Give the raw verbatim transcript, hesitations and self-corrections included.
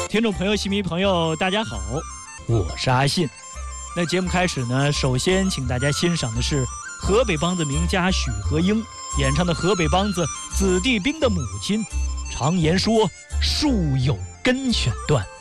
听众朋友、戏迷朋友，大家好，我是阿信。那节目开始呢，首先请大家欣赏的是河北梆子名家许和英演唱的河北梆子《子弟兵的母亲》，常言说树有根选段。